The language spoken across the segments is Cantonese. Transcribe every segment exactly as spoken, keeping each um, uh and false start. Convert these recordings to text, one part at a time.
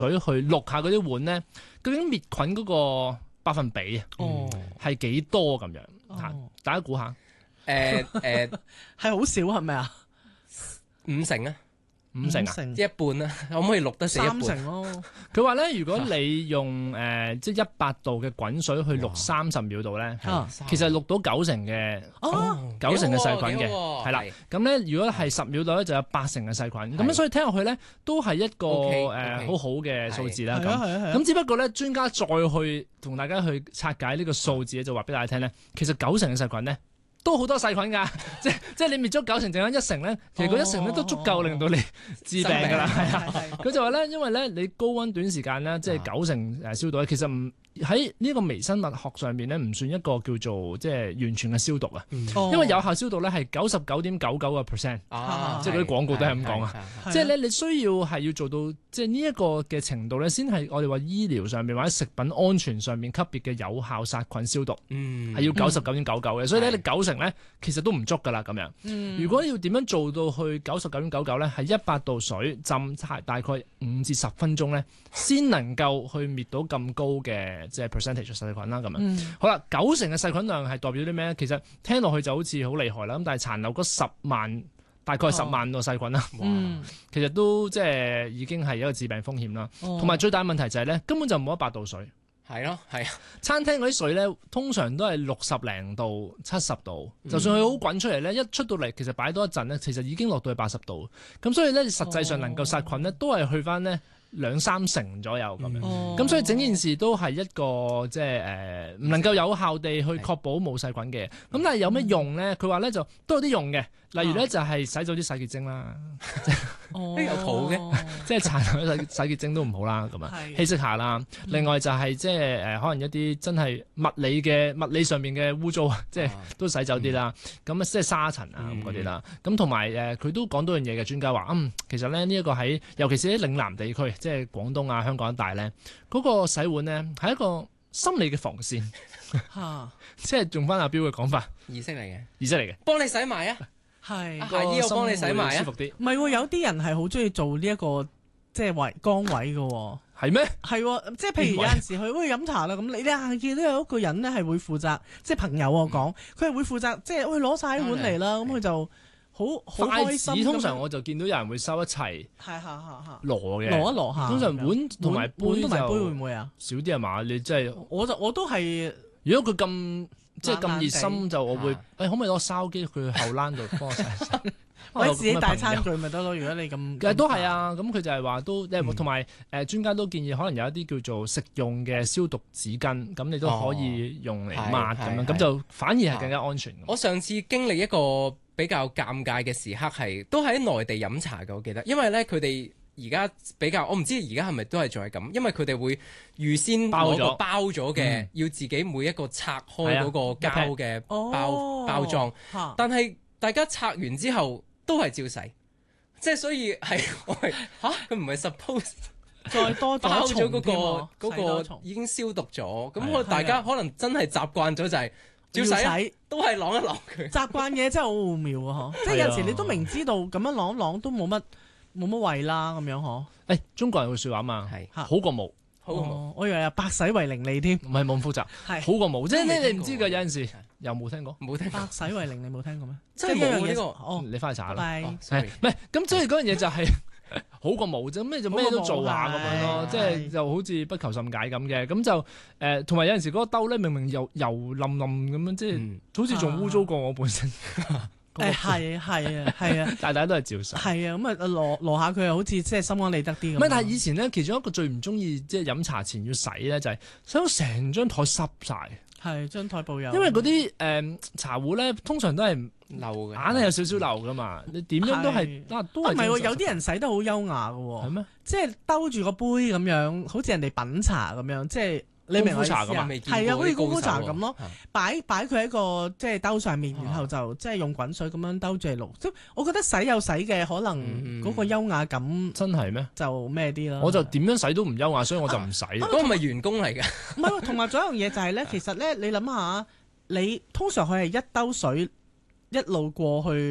水去渌下嗰啲碗咧，究竟滅菌嗰個百分比啊，係幾多咁樣？嚇，大家估下。 誒誒， 係好少係咪啊？ 五成啊， 五成啊， 即係一半啦。可唔可以渌得死一半？ 三成咯。 佢話咧，如果你用誒即係一百度嘅滾水去渌三十秒度咧，其實渌到九成嘅九成嘅細菌嘅，係啦。咁咧，如果係十秒度咧，就有八成嘅細菌。咁所以聽落去咧，都係一個誒好好嘅數字啦。咁咁只不過咧，專家再去同大家去拆解呢個數字咧，就話俾大家聽咧，其實九成嘅細菌咧，都好多細菌㗎，即即係你滅咗九成，剩翻一成咧，其實嗰一成咧都足夠令到你致病㗎啦，係啊。佢就話咧，因為咧你高溫短時間咧，即係九成誒消毒咧，其實唔喺呢個微生物學上邊咧，唔算一個叫做即係完全嘅消毒啊。因為有效消毒咧係九十九點九九個 percent，即係嗰啲廣告都係咁講啊。即係咧你需要係要做到即係呢一個嘅程度咧，先係我哋話醫療上面或者食品安全上面級別嘅有效殺菌消毒，係要九十九點九九嘅。所以咧你九成咧其實都唔足噶啦咁樣。如果要點樣做到去九十九點九九咧，係一百度水浸大概五至十分鐘咧，先能夠去滅到咁高嘅即係 percentage 細菌啦咁樣。嗯、好啦，九成嘅細菌量係代表啲咩？其實聽落去就好似好厲害啦。咁但係殘留嗰十萬大概十萬個細菌啦，哦嗯、其實都即係已經係一個致病風險啦。同埋、哦、最大問題就係咧，根本就冇一百度水。 係咯，係啊！ 餐廳嗰啲水咧，通常都係六十零度、七十度，嗯、就算佢好滾出嚟咧，一出到嚟，其實擺多一陣咧，其實已經落到去八十度。咁所以咧，實際上能夠殺菌咧，都係去翻咧兩三成左右咁樣。咁、哦、所以整件事都係一個即係誒，唔能夠有效地去確保冇細菌嘅。咁的但係有咩用咧？佢話咧就都有啲用嘅。例如咧就係洗咗啲洗潔精啦， 哦，有好嘅， 即係殘留洗洗潔精都唔好啦，咁啊稀釋下啦。另外就係即係誒可能一啲真係物理嘅物理上面嘅污糟，即係都洗走啲啦。咁啊即係沙塵啊咁嗰啲啦。咁同埋誒佢都講到樣嘢嘅，專家話嗯其實咧呢一個喺尤其是喺嶺南地區，即係廣東啊香港一帶咧，嗰個洗碗咧係一個心理嘅防線，即係用翻阿標嘅講法， 儀式嚟嘅， 儀式嚟嘅， 幫你洗埋啊！係，阿姨我幫你洗埋啊！ 舒服啲。 唔係喎，有啲人係好中意做呢一個即係位崗位嘅喎。 係咩？ 係喎，即係譬如有陣時去喂飲茶啦，咁你你見到有一個人咧係會負責，即係朋友我講，佢係會負責，即係喂攞晒碗嚟啦，咁佢就好好開心。 通常我就見到有人會收一齊， 係係係係攞嘅， 攞一攞下。 通常碗同埋杯同埋杯會唔會啊？ 少啲係嘛？你真係我就我都係，如果佢咁。即係咁熱心就我會，誒可唔可以攞筲箕去後欄度幫我洗？ 或者自己帶餐具咪得咯？如果你咁， 其實都係啊。咁佢就係話都，同埋誒專家都建議，可能有一啲叫做食用嘅消毒紙巾，咁你都可以用嚟抹咁樣，咁就反而係更加安全。 我上次經歷一個比較尷尬嘅時刻係，都喺內地飲茶嘅，我記得，因為咧佢哋。而家比較，我唔知而家係咪都係仲係咁，因為佢哋會預先包咗包咗嘅，嗯、要自己每一個拆開嗰個膠嘅包、哦、包裝。但係大家拆完之後都係照洗，即係所以係我係嚇佢唔係 suppose 再多包咗嗰個嗰個已經消毒咗，咁我大家可能真係習慣咗就係照洗，洗都係啷一啷佢。習慣嘢真係好奧妙啊！嗬，即係有時你都明知道咁樣啷一啷都冇乜。冇乜謂啦，咁樣嗬？ 誒，中國人嘅説話嘛，係好過冇，好過冇。 我以為百洗為靈你添， 唔係冇咁複雜，係好過冇。即係你你唔知㗎，有陣時又冇聽過，冇聽。 百洗為靈你冇聽過咩？ 即係冇呢個。哦， 你翻去查啦。 係， 唔係咁，所以嗰樣嘢就係好過冇啫。咩就咩都做下咁樣咯，即係就好似不求甚解咁嘅。咁就誒，同埋有陣時嗰個兜咧，明明油油冧冧咁樣，即係好似仲污糟過我本身。 誒係係啊係啊， 大家都係照洗。係啊，咁啊羅羅下佢又好似即係心安理得啲咁。 唔係，但係以前咧，其中一個最唔中意即係飲茶前要洗咧，就係洗到成張台濕晒。 係張台布有。因為嗰啲誒茶壺咧，通常都係漏嘅，硬係有少少漏噶嘛。你點樣都係啊，都係。唔係喎，有啲人洗得好優雅嘅喎。係咩？即係兜住個杯咁樣，好似人哋品茶咁樣，即係。你明我意思啊？係啊，好似功夫茶咁咯，擺擺佢喺個即係兜上面，然後就即係用滾水咁樣兜住嚟渌。即我覺得洗有洗嘅，可能嗰個優雅感真係咩？ 就咩啲咯。 我就點樣洗都唔優雅，所以我就唔洗。 嗰個係咪員工嚟㗎？ 唔係，同埋仲有一樣嘢就係咧，其實咧，你諗下，你通常佢係一兜水一路過去。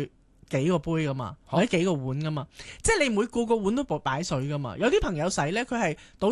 幾個杯噶嘛，或者幾個碗噶嘛，即係你每個個碗都擺水噶嘛。有啲朋友洗咧，佢係倒